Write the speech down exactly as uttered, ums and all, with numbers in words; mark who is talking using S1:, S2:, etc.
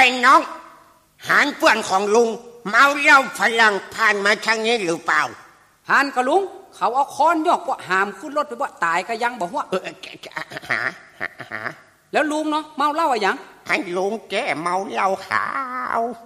S1: น้องหานเพื่อนของลุงเมาเหล้าฝรั่งผ่านมาทางนี้หรือเปล่า
S2: หานกับลุงเขาเอาค้อนยอกว่าหามขึ้นรถไปว่าตายก็ยังบอกว่า
S1: เออหาหาหา
S2: แล้วลุงเนาะเมาเหล้าอะไรอย่าง
S1: ให้ลุงแกเมาเหล้าขาว